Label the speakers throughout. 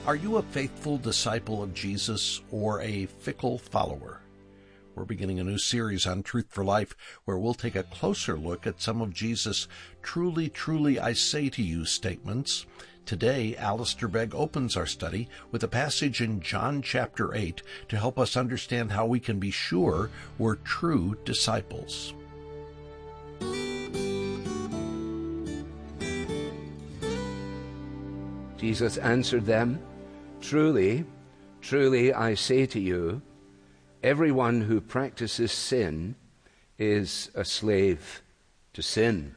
Speaker 1: Are you a faithful disciple of Jesus or a fickle follower? We're beginning a new series on Truth for Life where we'll take a closer look at some of Jesus' truly, truly, I say to you statements. Today, Alistair Begg opens our study with a passage in John chapter 8 to help us understand how we can be sure we're true disciples.
Speaker 2: Jesus answered them, "Truly, truly, I say to you, everyone who practices sin is a slave to sin."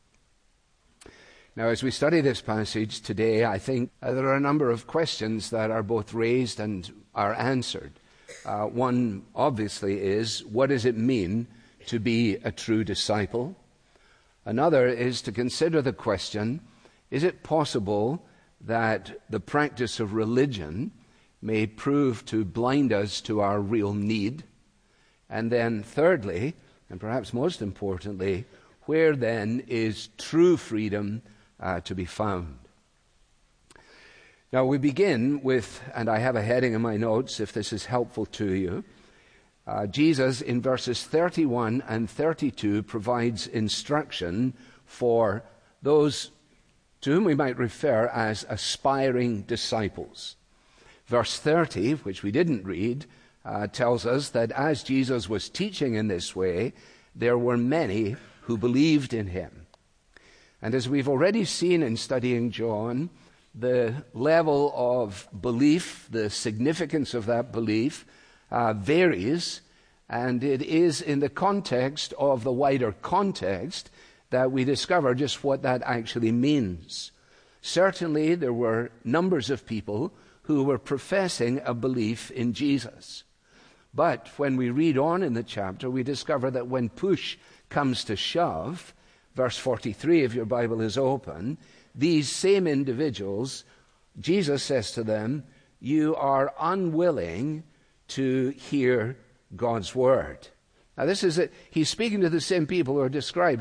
Speaker 2: Now, as we study this passage today, I think there are a number of questions that are both raised and are answered. One, obviously, is, what does it mean to be a true disciple? Another is to consider the question, is it possible that the practice of religion may prove to blind us to our real need? And then thirdly, and perhaps most importantly, where then is true freedom to be found? Now we begin with, and I have a heading in my notes if this is helpful to you, Jesus in verses 31 and 32 provides instruction for those to whom we might refer as aspiring disciples. Verse 30, which we didn't read, tells us that as Jesus was teaching in this way, there were many who believed in him. And as we've already seen in studying John, the level of belief, the significance of that belief, varies, and it is in the context of the wider context that we discover just what that actually means. Certainly, there were numbers of people who were professing a belief in Jesus. But when we read on in the chapter, we discover that when push comes to shove, verse 43, if your Bible is open, these same individuals, Jesus says to them, you are unwilling to hear God's word. Now this is he's speaking to the same people who are described